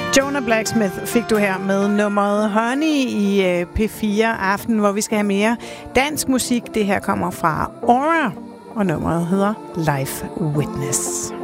Jonah Blacksmith fik du her med nummeret Honey i P4 Aften, hvor vi skal have mere dansk musik. Det her kommer fra Aura, og nummeret hedder Life Witness.